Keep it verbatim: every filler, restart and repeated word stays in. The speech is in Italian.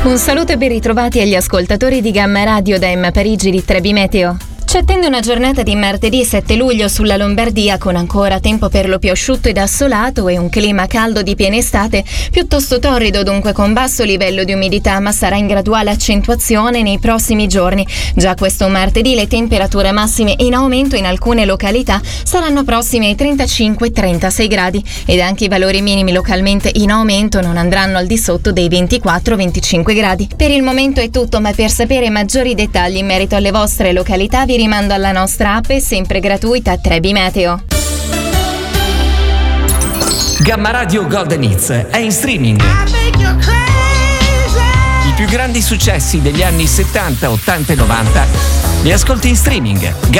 Un saluto e ben ritrovati agli ascoltatori di Gamma Radio da Emma Parigi di Trebi Meteo. Ci attende una giornata di martedì sette luglio sulla Lombardia con ancora tempo per lo più asciutto ed assolato e un clima caldo di piena estate, piuttosto torrido, dunque con basso livello di umidità, ma sarà in graduale accentuazione nei prossimi giorni. Già questo martedì le temperature massime in aumento in alcune località saranno prossime ai trentacinque trentasei gradi ed anche i valori minimi localmente in aumento non andranno al di sotto dei ventiquattro venticinque gradi. Per il momento è tutto, ma per sapere maggiori dettagli in merito alle vostre località vi rimando alla nostra app sempre gratuita Trebi Meteo. Gamma Radio Golden Hits è in streaming. I più grandi successi degli anni settanta, ottanta e novanta li ascolti in streaming.